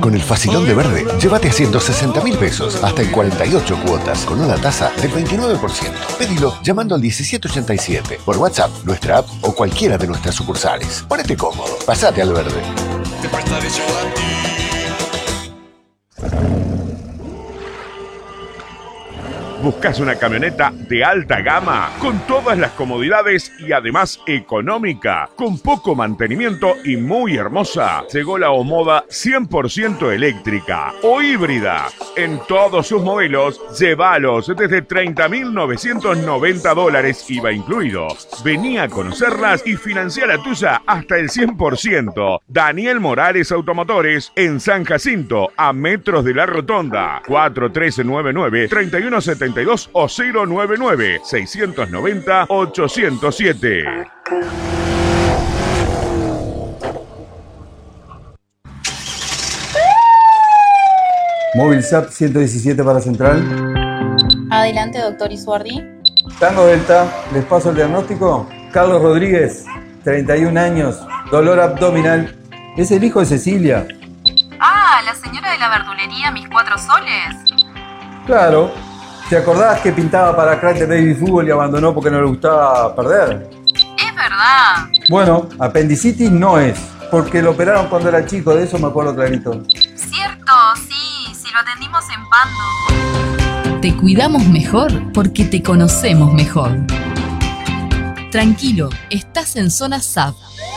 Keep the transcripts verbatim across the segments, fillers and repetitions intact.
Con el facilón de Verde, llévate a ciento sesenta mil pesos hasta en cuarenta y ocho cuotas con una tasa del veintinueve por ciento. Pedilo llamando al diecisiete ochenta y siete por WhatsApp, nuestra app o cualquiera de nuestras sucursales. Ponete cómodo, pasate al Verde. Te prestaré yo a ti. ¿Buscas una camioneta de alta gama con todas las comodidades y además económica, con poco mantenimiento y muy hermosa? Llegó la Omoda cien por ciento eléctrica o híbrida. En todos sus modelos, llévalos desde treinta mil novecientos noventa dólares I V A incluido. Vení a conocerlas y financiar la tuya hasta el cien por ciento. Daniel Morales Automotores en San Jacinto, a metros de la Rotonda. cuatro uno tres nueve nueve, tres uno siete dos o cero nueve nueve, seiscientos noventa, ochocientos siete. Móvil S A P ciento diecisiete para Central. Adelante, doctor Isuardi. Tango Delta, les paso el diagnóstico. Carlos Rodríguez, treinta y un años, dolor abdominal. Es el hijo de Cecilia. Ah, la señora de la verdulería Mis Cuatro Soles. Claro. ¿Te acordás que pintaba para crack de baby fútbol y abandonó porque no le gustaba perder? Es verdad. Bueno, apendicitis no es, porque lo operaron cuando era chico, de eso me acuerdo clarito. Cierto, sí, sí lo atendimos en Pando. Te cuidamos mejor porque te conocemos mejor. Tranquilo, estás en zona S A B.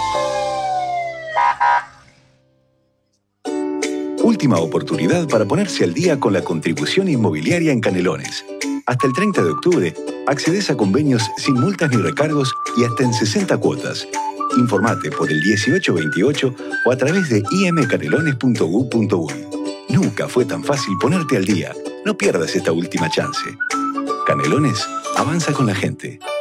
Última oportunidad para ponerse al día con la contribución inmobiliaria en Canelones. Hasta el treinta de octubre, accedes a convenios sin multas ni recargos y hasta en sesenta cuotas. Informate por el dieciocho veintiocho o a través de i m canelones punto gov punto uy. Nunca fue tan fácil ponerte al día. No pierdas esta última chance. Canelones, avanza con la gente.